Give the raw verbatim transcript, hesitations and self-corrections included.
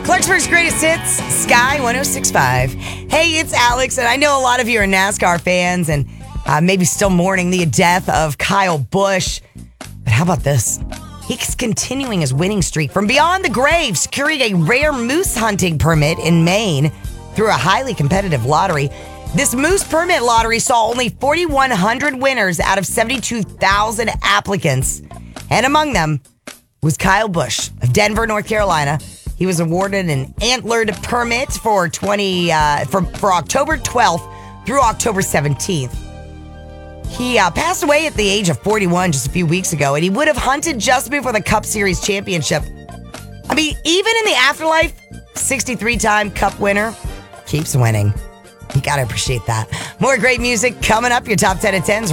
Clarksburg's greatest hits, Sky one oh six point five. Hey, it's Alex, and I know a lot of you are NASCAR fans and uh, maybe still mourning the death of Kyle Busch. But how about this? He's continuing his winning streak from beyond the grave, securing a rare moose hunting permit in Maine through a highly competitive lottery. This moose permit lottery saw only four thousand one hundred winners out of seventy-two thousand applicants. And among them was Kyle Busch of Denver, North Carolina. He was awarded an antlered permit for twenty uh, for, for October twelfth through October seventeenth. He uh, passed away at the age of forty-one just a few weeks ago, and he would have hunted just before the Cup Series championship. I mean, even in the afterlife, sixty-three-time Cup winner keeps winning. You got to appreciate that. More great music coming up, your top ten of tens.